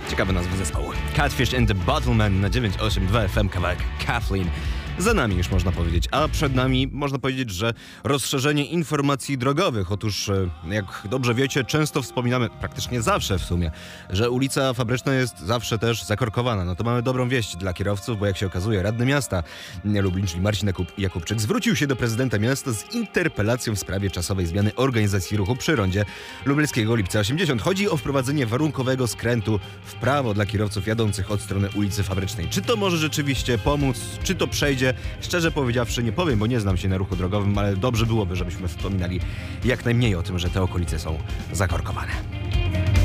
Ciekawa nazwa zespołu. Catfish and the Bottlemen na 982 FM, kawałek Kathleen. Za nami już można powiedzieć, a przed nami można powiedzieć, że rozszerzenie informacji drogowych. Otóż, jak dobrze wiecie, często wspominamy, praktycznie zawsze w sumie, że ulica Fabryczna jest zawsze też zakorkowana. No to mamy dobrą wieść dla kierowców, bo jak się okazuje, radny miasta Lublin, czyli Marcin Jakubczyk, zwrócił się do prezydenta miasta z interpelacją w sprawie czasowej zmiany organizacji ruchu przy rondzie Lubelskiego Lipca 80. Chodzi o wprowadzenie warunkowego skrętu w prawo dla kierowców jadących od strony ulicy Fabrycznej. Czy to może rzeczywiście pomóc? Czy to przejdzie? Szczerze powiedziawszy nie powiem, bo nie znam się na ruchu drogowym, ale dobrze byłoby, żebyśmy wspominali jak najmniej o tym, że te okolice są zakorkowane.